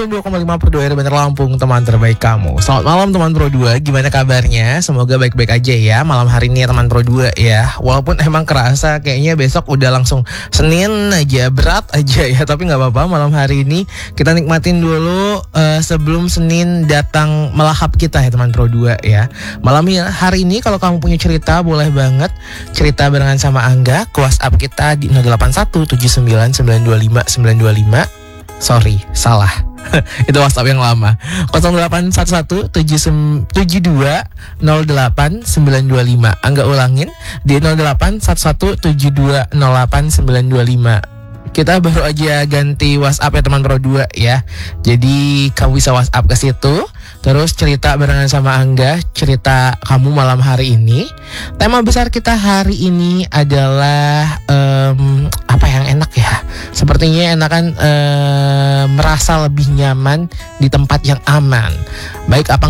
92,5 Pro 2 Bandar Lampung, teman terbaik kamu. Selamat malam teman Pro 2, gimana kabarnya? Semoga baik-baik aja ya malam hari ini ya teman Pro 2 ya. Walaupun emang kerasa kayaknya besok udah langsung Senin aja, berat aja ya. Tapi gak apa-apa, malam hari ini kita nikmatin dulu sebelum Senin datang melahap kita ya teman Pro 2 ya. Malam hari ini kalau kamu punya cerita boleh banget cerita barengan sama Angga ke WhatsApp kita di 0817992525. Sorry, salah. Itu WhatsApp yang lama. 081172080925. Angga ulangin di 081172080925. Kita baru aja ganti WhatsApp ya teman Pro 2 ya. Jadi kamu bisa WhatsApp ke situ, terus cerita barengan sama Angga, cerita kamu malam hari ini. Tema besar kita hari ini adalah apa yang enak ya? Sepertinya enakan merasa lebih nyaman di tempat yang aman. Baik apa